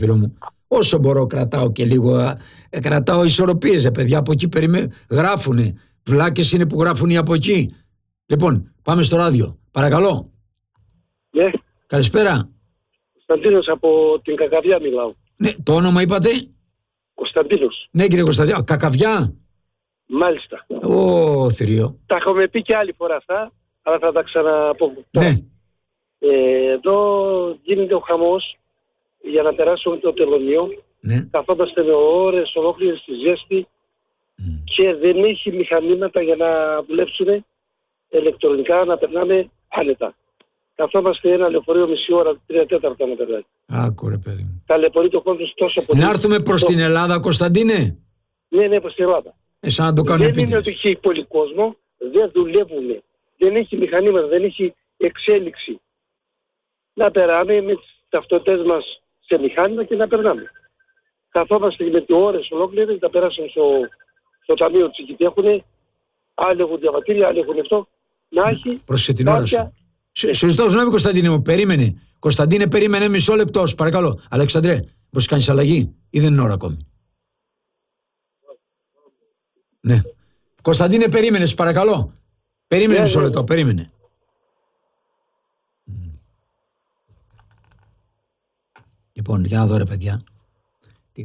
φίλο μου. Όσο μπορώ κρατάω και λίγο, κρατάω ισορροπίες, παιδιά, από εκεί γράφουνε. Βλάκες είναι που γράφουν οι από εκεί. Λοιπόν, πάμε στο ράδιο. Παρακαλώ. Ναι. Καλησπέρα. Κωνσταντίνος από την Κακαβιά μιλάω. Ναι, το όνομα είπατε? Κωνσταντίνος. Ναι, κύριε Κωνσταντίνο. Κακαβιά. Μάλιστα. Θηρίο. Τα έχουμε πει και άλλη φορά αυτά, αλλά θα τα ξαναπώ. Ναι. Εδώ γίνεται ο χαμός για να περάσουμε το τελωνίο. Ναι. Καθόμαστε με ώρες ολόκληρες στη ζέστη και δεν έχει μηχανήματα για να δουλέψουν ηλεκτρονικά, να περνάμε άνετα. Καθόμαστε ένα λεωφορείο μισή ώρα, 3/4 να περνάει. Άκου ρε παιδί μου. Ταλαιπωρεί το κόσμος τόσο πολύ. Να έρθουμε προς την Ελλάδα, Κωνσταντίνε. Ναι, προς την Ελλάδα. Σαν να το κάνουν δεν επίτηδες. είναι ότι έχει πολύ κόσμο, δεν δουλεύουν. Δεν έχει μηχανήματα, δεν έχει εξέλιξη. Να περάμε με τις ταυτότητες μας σε μηχάνημα και να περνάμε. Καθόμαστε με τις ώρες ολόκληρες, να περάσουμε στο ταμείο της εκεί. Έχουν, άλλοι έχουν διαβατήρια, άλλοι έχουν αυτό. Να έχει Πρόσεχε την ώρα σου. Σου ζητώ συγγνώμη, Κωνσταντίνε μου, περίμενε. Κωνσταντίνε, περίμενε μισό λεπτό, παρακαλώ. Αλεξανδρέ, πώς κάνεις αλλαγή ή δεν είναι ώρα ακόμη? Ναι. Κωνσταντίνε, περίμενε, παρακαλώ. Περίμενε μισό λεπτό, περίμενε. Λοιπόν, για να δω ρε παιδιά.